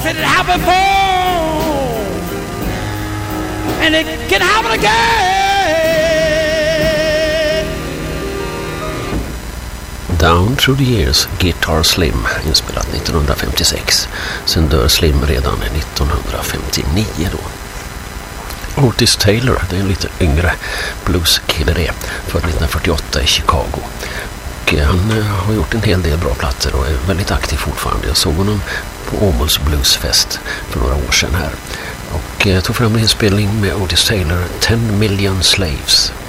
it happened before, and it can happen again. Down Through the Years, Guitar Slim, inspelat 1956. Sen dör Slim redan 1959 då. Otis Taylor, det är en lite yngre blueskille det, född 1948 i Chicago. Och han har gjort en hel del bra plattor och är väldigt aktiv fortfarande. Jag såg honom på Åmåls Bluesfest för några år sedan här. Och tog fram en inspelning med Otis Taylor, 10 Million Slaves.